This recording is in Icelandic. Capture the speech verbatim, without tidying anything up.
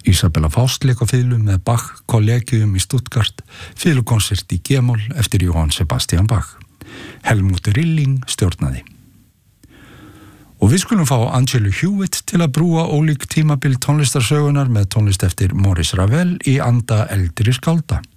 Isabella Faust lék á fiðlu með Bach Collegium í Stuttgart, fiðlukonsert í G-moll eftir Johann Sebastian Bach. Helmut Rilling stjórnaði. Og við skulum fá Angelu Hewitt til að brúa ólík tímabil tónlistarsögunar með tónlist eftir Maurice Ravel í anda eldri skálda.